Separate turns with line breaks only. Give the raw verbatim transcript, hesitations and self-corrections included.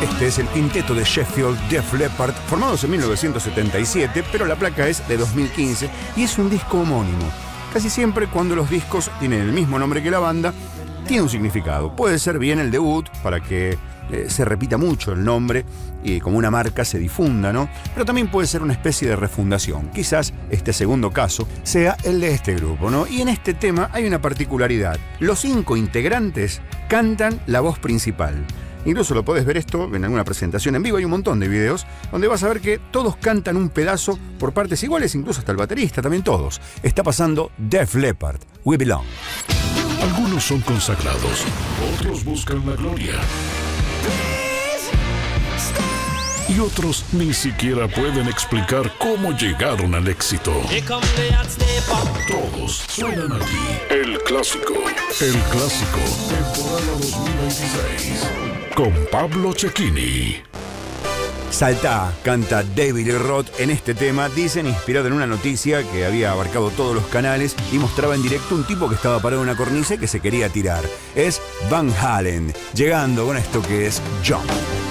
Este es el quinteto de Sheffield, Def Leppard, formados en mil novecientos setenta y siete, pero la placa es de dos mil quince y es un disco homónimo. Casi siempre cuando los discos tienen el mismo nombre que la banda, tiene un significado. Puede ser bien el debut, para que eh, se repita mucho el nombre y como una marca se difunda, ¿no? Pero también puede ser una especie de refundación. Quizás este segundo caso sea el de este grupo, ¿no? Y en este tema hay una particularidad. Los cinco integrantes cantan la voz principal. Incluso lo podés ver esto en alguna presentación en vivo. Hay un montón de videos donde vas a ver que todos cantan un pedazo por partes iguales, incluso hasta el baterista, también todos. Está pasando Def Leppard, We Belong.
Algunos son consagrados, otros buscan la gloria. Y otros ni siquiera pueden explicar cómo llegaron al éxito. Todos suenan aquí. El clásico. El clásico. Temporada dos mil veintiséis. Con Pablo Cecchini.
Saltá, canta David Lee Roth en este tema, dicen inspirado en una noticia que había abarcado todos los canales y mostraba en directo un tipo que estaba parado en una cornisa y que se quería tirar. Es Van Halen, llegando con esto que es Jump.